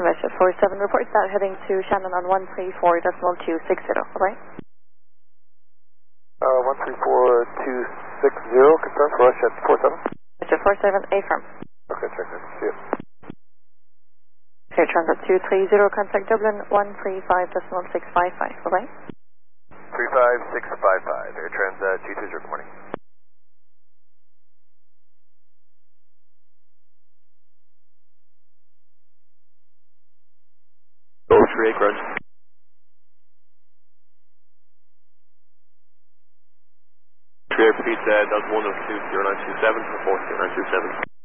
Russia 47, report that heading to Shannon on 134.260, bye-bye. 134.260, confirm for Russia 47. Russia 47, affirm. Okay, check that, see you. Clear transit 230, contact Dublin 135.655, bye-bye. 35655, Air Transat 220, good morning. Go 38 ground. Repeat Delta 1020927 for 40927.